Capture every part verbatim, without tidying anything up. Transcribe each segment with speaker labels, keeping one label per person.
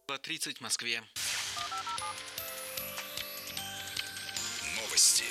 Speaker 1: тридцать в Москве.
Speaker 2: Новости.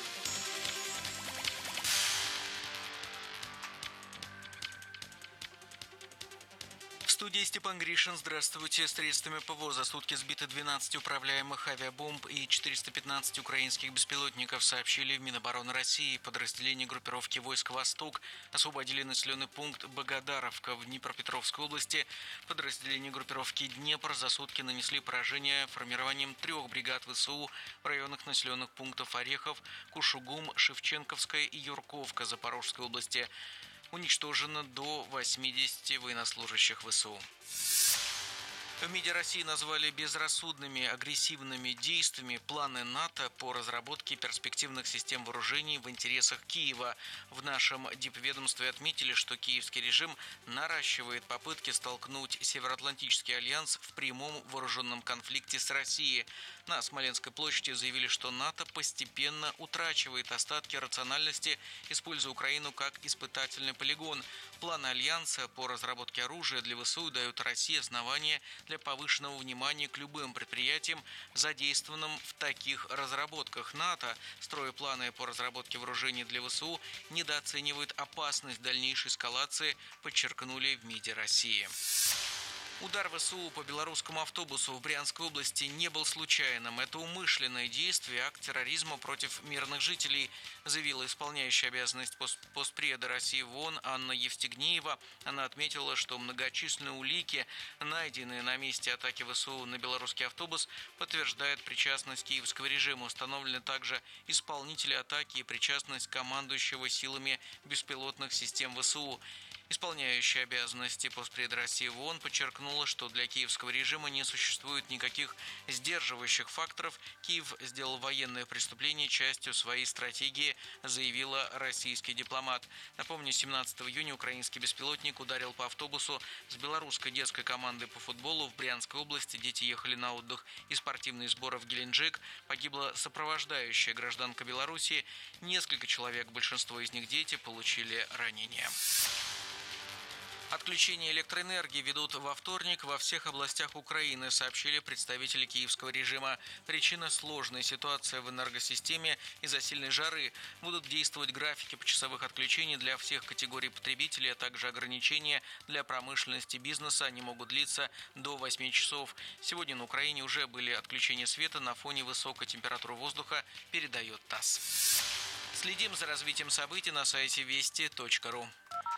Speaker 1: В студии Степан Гришин. Здравствуйте. Средствами ПВО за сутки сбито двенадцать управляемых авиабомб и четыреста пятнадцать украинских беспилотников, сообщили в Минобороны России. Подразделения группировки войск «Восток» освободили населенный пункт Богодаровка в Днепропетровской области. Подразделения группировки «Днепр» за сутки нанесли поражение формированием трех бригад ВСУ в районах населенных пунктов Орехов, Кушугум, Шевченковская и Юрковка Запорожской области. Уничтожено до восьмидесяти военнослужащих ВСУ. В МИДе России назвали безрассудными, агрессивными действиями планы НАТО по разработке перспективных систем вооружений в интересах Киева. В нашем дипведомстве отметили, что киевский режим наращивает попытки столкнуть Североатлантический альянс в прямом вооруженном конфликте с Россией. На Смоленской площади заявили, что НАТО постепенно утрачивает остатки рациональности, используя Украину как испытательный полигон. Планы альянса по разработке оружия для ВСУ дают России основания для повышенного внимания к любым предприятиям, задействованным в таких разработках. НАТО, строя планы по разработке вооружений для ВСУ, недооценивает опасность дальнейшей эскалации, подчеркнули в МИДе России. Удар ВСУ по белорусскому автобусу в Брянской области не был случайным. Это умышленное действие, акт терроризма против мирных жителей, заявила исполняющая обязанность постпреда России в ООН Анна Евстигнеева. Она отметила, что многочисленные улики, найденные на месте атаки ВСУ на белорусский автобус, подтверждают причастность киевского режима. Установлены также исполнители атаки и причастность командующего силами беспилотных систем ВСУ. Исполняющая обязанности постпреда России в ООН подчеркнула, что для киевского режима не существует никаких сдерживающих факторов. Киев сделал военное преступление частью своей стратегии, заявила российский дипломат. Напомню, семнадцатого июня украинский беспилотник ударил по автобусу с белорусской детской командой по футболу в Брянской области. Дети ехали на отдых и спортивные сборы в Геленджик. Погибла сопровождающая гражданка Белоруссии. Несколько человек, большинство из них дети, получили ранения. Отключение электроэнергии ведут во вторник во всех областях Украины, сообщили представители киевского режима. Причина – сложная ситуация в энергосистеме из-за сильной жары. Будут действовать графики почасовых отключений для всех категорий потребителей, а также ограничения для промышленности и бизнеса. Они могут длиться до восьми часов. Сегодня на Украине уже были отключения света на фоне высокой температуры воздуха, передает ТАСС. Следим за развитием событий на сайте вести точка ру.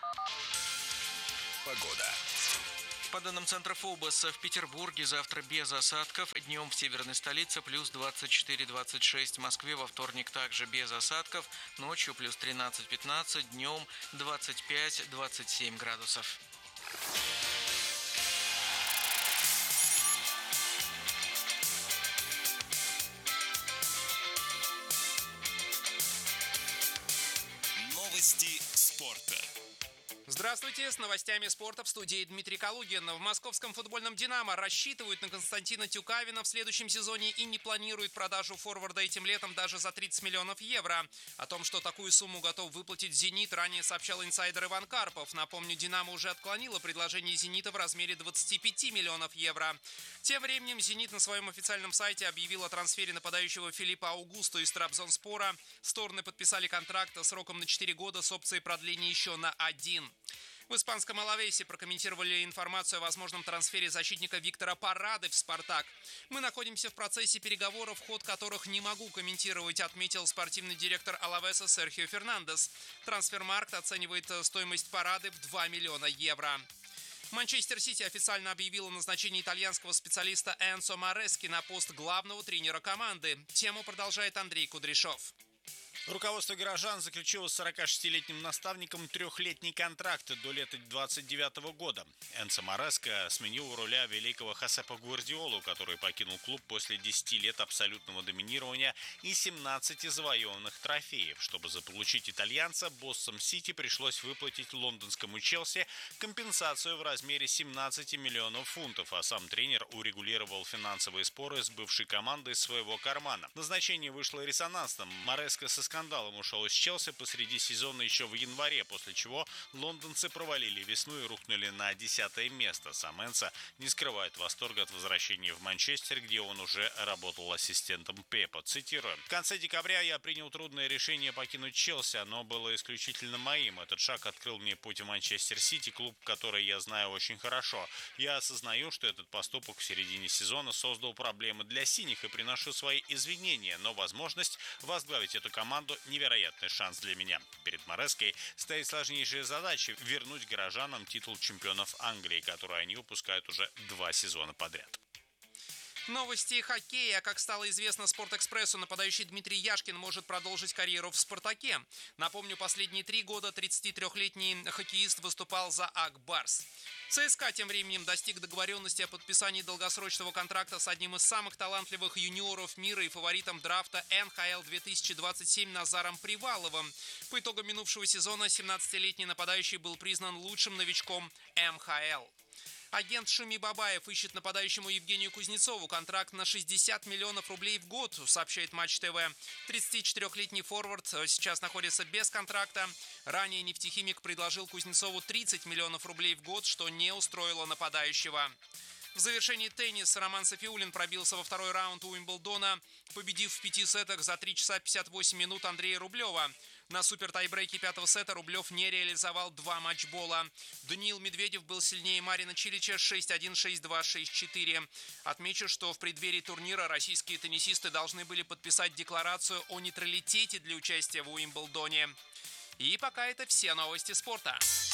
Speaker 2: Погода.
Speaker 1: По данным Центра ФОБОС, в Петербурге завтра без осадков. Днем в северной столице плюс двадцать четыре - двадцать шесть. В Москве во вторник также без осадков. Ночью плюс тринадцать - пятнадцать. Днем двадцать пять - двадцать семь градусов.
Speaker 2: Новости спорта.
Speaker 3: Здравствуйте, с новостями спорта в студии Дмитрий Калугин. В московском футбольном «Динамо» рассчитывают на Константина Тюкавина в следующем сезоне и не планируют продажу форварда этим летом даже за тридцать миллионов евро. О том, что такую сумму готов выплатить «Зенит», ранее сообщал инсайдер Иван Карпов. Напомню, «Динамо» уже отклонило предложение «Зенита» в размере двадцати пяти миллионов евро. Тем временем «Зенит» на своем официальном сайте объявил о трансфере нападающего Филиппа Аугусто из Трабзонспора. Стороны подписали контракт сроком на четыре года с опцией продления еще на один. В испанском Алавесе прокомментировали информацию о возможном трансфере защитника Виктора Парады в «Спартак». «Мы находимся в процессе переговоров, ход которых не могу комментировать», отметил спортивный директор Алавеса Серхио Фернандес. Трансфермаркт оценивает стоимость Парады в два миллиона евро. Манчестер Сити официально объявил о назначении итальянского специалиста Энцо Морески на пост главного тренера команды. Тему продолжает Андрей Кудряшов.
Speaker 4: Руководство горожан заключило с сорокашестилетним наставником трехлетний контракт до лета двадцать девятого года. Энцо Мореско сменил у руля великого Хосепа Гвардиолу, который покинул клуб после десяти лет абсолютного доминирования и семнадцати завоеванных трофеев. Чтобы заполучить итальянца, боссам Сити пришлось выплатить лондонскому Челси компенсацию в размере семнадцати миллионов фунтов, а сам тренер урегулировал финансовые споры с бывшей командой из своего кармана. Назначение вышло резонансным. Мореско соскочил скандалом ушел из Челси посреди сезона еще в январе, после чего лондонцы провалили весну и рухнули на десятое место. Сам Энцо не скрывает восторга от возвращения в Манчестер, где он уже работал ассистентом Пепа. Цитирую: «В конце декабря я принял трудное решение покинуть Челси. Оно было исключительно моим. Этот шаг открыл мне путь в Манчестер Сити, клуб, который я знаю очень хорошо. Я осознаю, что этот поступок в середине сезона создал проблемы для синих и приношу свои извинения, но возможность возглавить эту команду – невероятный шанс для меня. Перед Мареской стоит сложнейшая задача – вернуть горожанам титул чемпионов Англии, который они выпускают уже два сезона подряд».
Speaker 3: Новости хоккея. Как стало известно Спортэкспрессу, нападающий Дмитрий Яшкин может продолжить карьеру в «Спартаке». Напомню, последние три года тридцатитрёхлетний хоккеист выступал за Ак Барс. ЦСКА тем временем достиг договоренности о подписании долгосрочного контракта с одним из самых талантливых юниоров мира и фаворитом драфта эн ха эл две тысячи двадцать семь Назаром Приваловым. По итогам минувшего сезона семнадцатилетний нападающий был признан лучшим новичком эм ха эл. Агент Шуми Бабаев ищет нападающему Евгению Кузнецову контракт на шестьдесят миллионов рублей в год, сообщает Матч ТВ. тридцатичетырёхлетний форвард сейчас находится без контракта. Ранее «Нефтехимик» предложил Кузнецову тридцать миллионов рублей в год, что не устроило нападающего. В завершении тенниса Роман Софиуллин пробился во второй раунд Уимблдона, победив в пяти сетах за три часа пятьдесят восемь минут Андрея Рублева. На супер-тайбрейке пятого сета Рублев не реализовал два матчбола. Даниил Медведев был сильнее Марина Чилича шесть один, шесть два, шесть четыре. Отмечу, что в преддверии турнира российские теннисисты должны были подписать декларацию о нейтралитете для участия в Уимблдоне. И пока это все новости спорта.